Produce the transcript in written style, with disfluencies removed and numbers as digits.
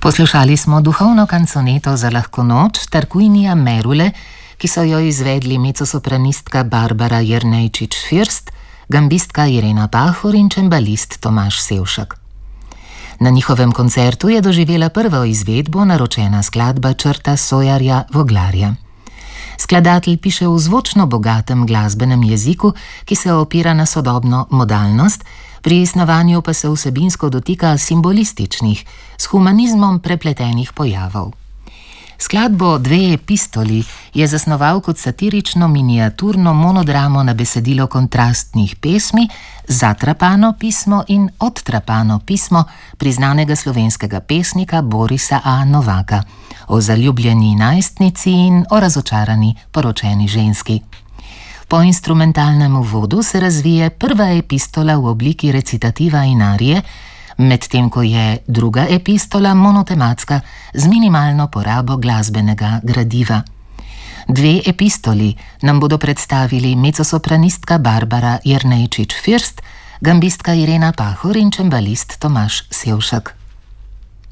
Poslušali smo duhovno kanconeto za lahko noč Tarquinija Merule, ki so jo izvedli mezzosopranistka Barbara Jernejčič-First, gambistka Irena Pahor in čembalist Tomaž Sevšek. Na njihovem koncertu je doživela prvo izvedbo naročena skladba Črta Sojarja Voglarja. Skladatelj piše v zvočno bogatem glasbenem jeziku, ki se opira na sodobno modalnost, pri snovanju pa se vsebinsko dotika simbolističnih, s humanizmom prepletenih pojavov. Skladbo Dve epistoli je zasnoval kot satirično miniaturno monodramo na besedilo kontrastnih pesmi Zatrapano pismo in Odtrapano pismo priznanega slovenskega pesnika Borisa A. Novaka o zaljubljeni najstnici in o razočarani poročeni ženski. Po instrumentalnem uvodu se razvije prva epistola v obliki recitativa in arije, medtem ko je druga epistola monotematska z minimalno porabo glasbenega gradiva. Dve epistoli nam bodo predstavili mezzosopranistka Barbara Jernejčič-First, gambistka Irena Pahor in čembalist Tomaž Sevšek.